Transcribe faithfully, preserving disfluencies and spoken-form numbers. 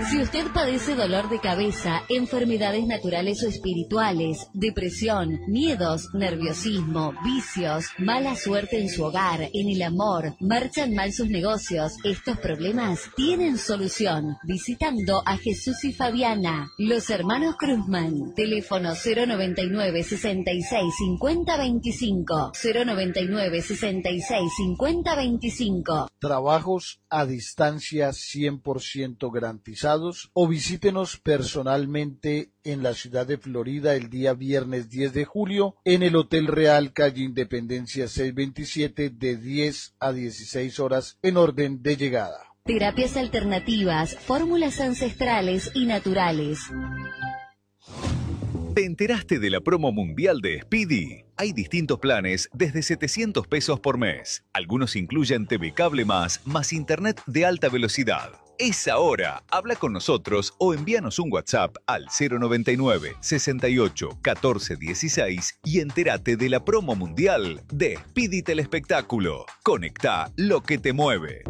Si usted padece dolor de cabeza, enfermedades naturales o espirituales, depresión, miedos, nerviosismo, vicios, mala suerte en su hogar, en el amor, marchan mal sus negocios, estos problemas tienen solución visitando a Jesús y Fabiana, los hermanos Cruzman. Teléfono cero noventa y nueve, sesenta y seis, cincuenta, veinticinco, cero noventa y nueve, sesenta y seis, cincuenta, veinticinco. Trabajos a distancia cien por ciento garantizados, o visítenos personalmente en la ciudad de Florida el día viernes diez de julio en el Hotel Real, calle Independencia seiscientos veintisiete, de diez a dieciséis horas en orden de llegada. Terapias alternativas, fórmulas ancestrales y naturales. ¿Te enteraste de la promo mundial de Speedy? Hay distintos planes desde setecientos pesos por mes. Algunos incluyen T V Cable más, más internet de alta velocidad. Es ahora. Habla con nosotros o envíanos un WhatsApp al cero noventa y nueve, sesenta y ocho, catorce, dieciséis y entérate de la promo mundial de Speedy Telespectáculo. Conectá lo que te mueve.